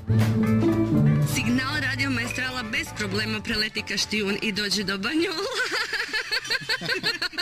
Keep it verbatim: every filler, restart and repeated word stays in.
Signal Radio Maestrala bez problema preleti Kaštijun i dođe do Banjola.